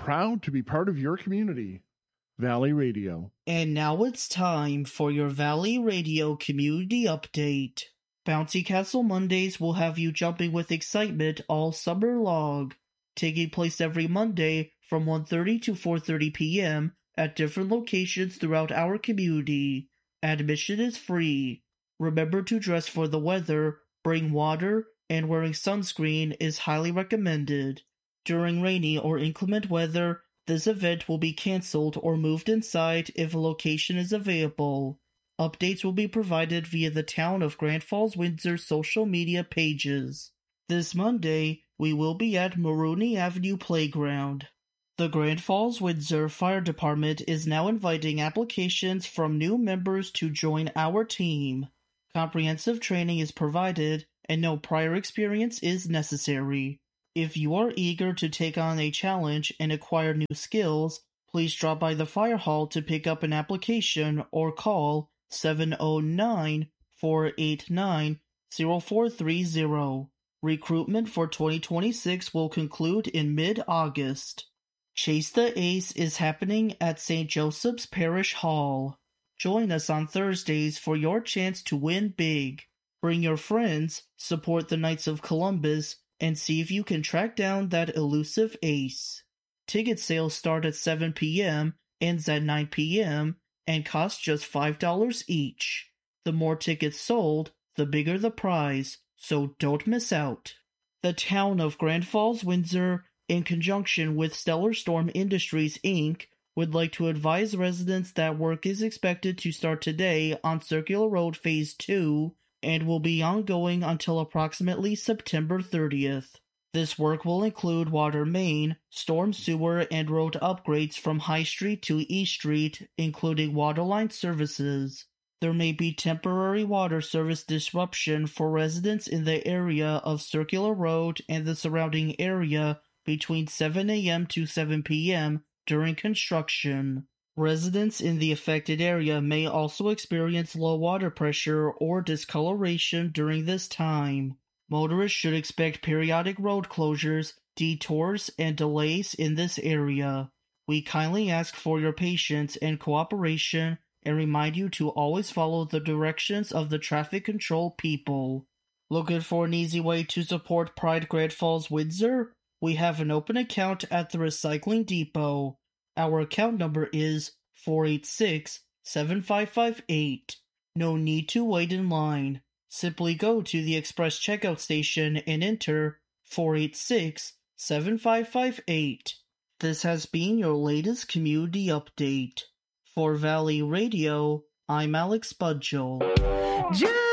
proud to be part of your community. Valley Radio. And now it's time for your Valley Radio Community Update. Bouncy Castle Mondays will have you jumping with excitement all summer long. Taking place every Monday from 1:30 to 4:30 p.m. at different locations throughout our community. Admission is free. Remember to dress for the weather, bring water, and wearing sunscreen is highly recommended. During rainy or inclement weather, this event will be cancelled or moved inside if a location is available. Updates will be provided via the Town of Grand Falls, Windsor social media pages. This Monday, we will be at Maroney Avenue Playground. The Grand Falls, Windsor Fire Department is now inviting applications from new members to join our team. Comprehensive training is provided, and no prior experience is necessary. If you are eager to take on a challenge and acquire new skills, please drop by the fire hall to pick up an application or call 709-489-0430. Recruitment for 2026 will conclude in mid-August. Chase the Ace is happening at St. Joseph's Parish Hall. Join us on Thursdays for your chance to win big. Bring your friends, support the Knights of Columbus, and see if you can track down that elusive ace. Ticket sales start at 7 p.m., ends at 9 p.m., and cost just $5 each. The more tickets sold, the bigger the prize, so don't miss out. The Town of Grand Falls, Windsor, in conjunction with Stellar Storm Industries, Inc., would like to advise residents that work is expected to start today on Circular Road Phase 2 and will be ongoing until approximately September 30th. This work will include water main, storm sewer, and road upgrades from High Street to East Street, including waterline services. There may be temporary water service disruption for residents in the area of Circular Road and the surrounding area between 7 a.m. to 7 p.m. during construction. Residents in the affected area may also experience low water pressure or discoloration during this time. Motorists should expect periodic road closures, detours, and delays in this area. We kindly ask for your patience and cooperation and remind you to always follow the directions of the traffic control people. Looking for an easy way to support Pride Grand Falls, Windsor? We have an open account at the Recycling Depot. Our account number is 486-7558. No need to wait in line. Simply go to the express checkout station and enter 486-7558. This has been your latest community update. For Valley Radio, I'm Alex Budgel.